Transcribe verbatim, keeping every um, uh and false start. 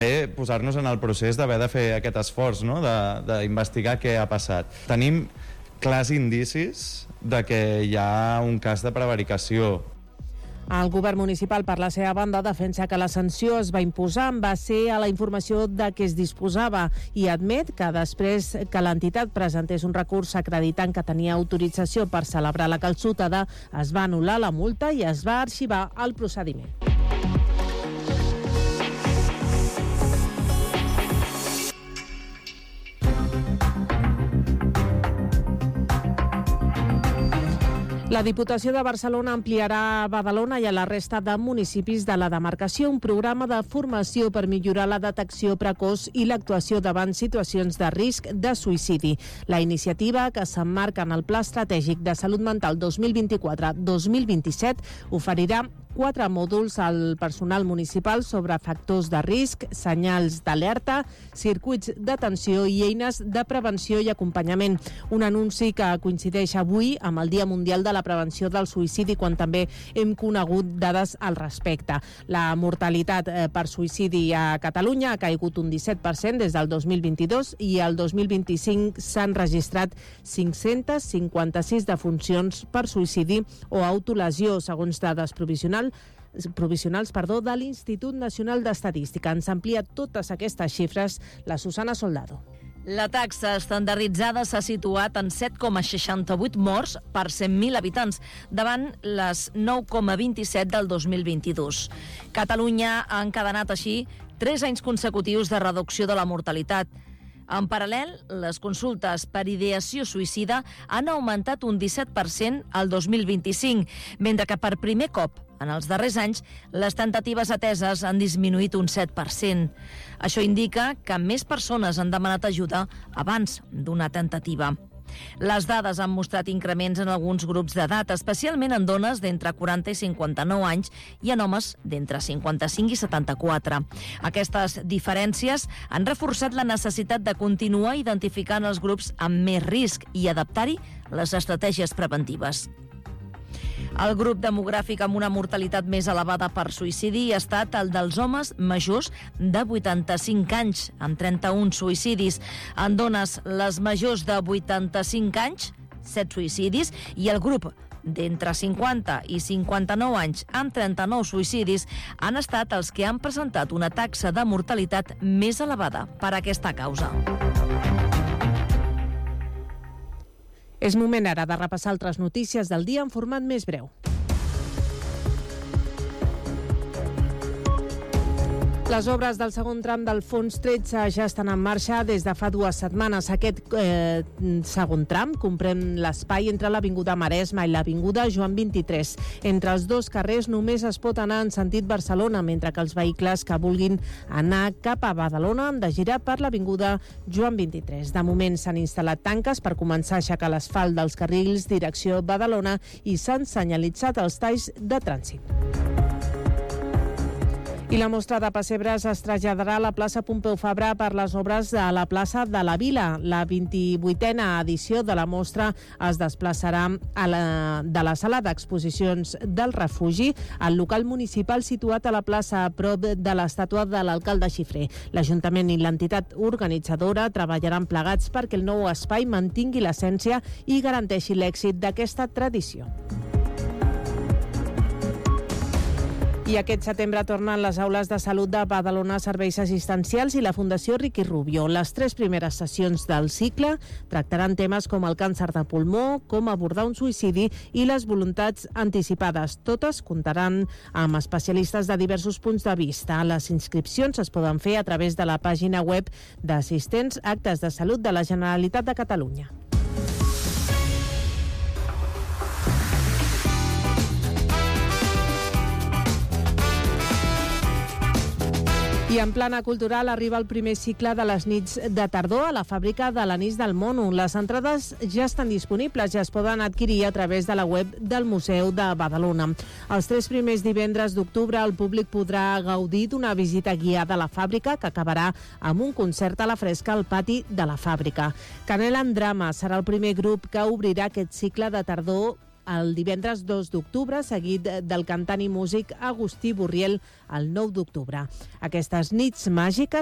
posar-nos en el procés d'haver de fer aquest esforç, no? d'investigar què ha passat. Tenim clars indicis de que hi ha un cas de prevaricació. El govern municipal, per la seva banda, defensa que la sanció es va imposar en base a la informació de què es disposava i admet que després que l'entitat presentés un recurs acreditant que tenia autorització per celebrar la calçotada, es va anul·lar la multa i es va arxivar el procediment. La Diputació de Barcelona ampliarà a Badalona i a la resta de municipis de la demarcació un programa de formació per millorar la detecció precoç i l'actuació davant situacions de risc de suïcidi. La iniciativa, que s'emmarca en el Pla Estratègic de Salut Mental dos mil vint-i-quatre dos mil vint-i-set, oferirà quatre mòduls al personal municipal sobre factors de risc, senyals d'alerta, circuits d'atenció i eines de prevenció i acompanyament. Un anunci que coincideix avui amb el Dia Mundial de la Prevenció del Suïcidi, quan també hem conegut dades al respecte. La mortalitat per suïcidi a Catalunya ha caigut un disset per cent des del dos mil vint-i-dos i el dos mil vint-i-cinc s'han registrat cinc-cents cinquanta-sis defuncions per suïcidi o autolesió, segons dades provisionals provisionals perdó, de l'Institut Nacional d'Estadística. Ens amplia totes aquestes xifres la Susana Soldado. La taxa estandarditzada s'ha situat en set coma seixanta-vuit morts per cent mil habitants, davant les nou coma vint-i-set del dos mil vint-i-dos. Catalunya ha encadenat així tres anys consecutius de reducció de la mortalitat. En paral·lel, les consultes per ideació suïcida han augmentat un disset per cent al dos mil vint-i-cinc, mentre que per primer cop en els darrers anys les temptatives ateses han disminuït un set per cent. Això indica que més persones han demanat ajuda abans d'una temptativa. Les dades han mostrat increments en alguns grups d'edat, especialment en dones d'entre quaranta i cinquanta-nou anys i en homes d'entre cinquanta-cinc i setanta-quatre. Aquestes diferències han reforçat la necessitat de continuar identificant els grups amb més risc i adaptar-hi les estratègies preventives. El grup demogràfic amb una mortalitat més elevada per suïcidi ha estat el dels homes majors de vuitanta-cinc anys, amb trenta-un suïcidis. En dones, les majors de vuitanta-cinc anys, set suïcidis, i el grup d'entre cinquanta i cinquanta-nou anys, amb trenta-nou suïcidis, han estat els que han presentat una taxa de mortalitat més elevada per aquesta causa. És moment ara de repassar altres notícies del dia en format més breu. Les obres del segon tram del fons tretze ja estan en marxa des de fa dues setmanes. Aquest eh, segon tram comprèn l'espai entre l'Avinguda Maresme i l'Avinguda Joan vint-i-tres. Entre els dos carrers només es pot anar en sentit Barcelona, mentre que els vehicles que vulguin anar cap a Badalona han de girar per l'Avinguda Joan vint-i-tres. De moment s'han instal·lat tanques per començar a aixecar l'asfalt dels carrils direcció Badalona i s'han senyalitzat els talls de trànsit. I la mostra de pessebres es traslladarà a la plaça Pompeu Fabra per les obres de la plaça de la Vila. La vint-i-vuitena edició de la mostra es desplaçarà a la, de la sala d'exposicions del refugi al local municipal situat a la plaça a prop de l'estàtua de l'alcalde Xifré. L'Ajuntament i l'entitat organitzadora treballaran plegats perquè el nou espai mantingui l'essència i garanteixi l'èxit d'aquesta tradició. I aquest setembre tornen les aules de salut de Badalona Serveis Assistencials i la Fundació Riqui Rubio. Les tres primeres sessions del cicle tractaran temes com el càncer de pulmó, com abordar un suïcidi i les voluntats anticipades. Totes comptaran amb especialistes de diversos punts de vista. Les inscripcions es poden fer a través de la pàgina web d'Assistents Actes de Salut de la Generalitat de Catalunya. I en plana cultural arriba el primer cicle de les nits de tardor a la fàbrica de l'Anís del Mono. Les entrades ja estan disponibles i es poden adquirir a través de la web del Museu de Badalona. Els tres primers divendres d'octubre el públic podrà gaudir d'una visita guiada a la fàbrica que acabarà amb un concert a la fresca al pati de la fàbrica. Canela en Drama serà el primer grup que obrirà aquest cicle de tardor el divendres dos d'octubre, seguit del cantant i músic Agustí Borriel el nou d'octubre. Aquestes nits màgiques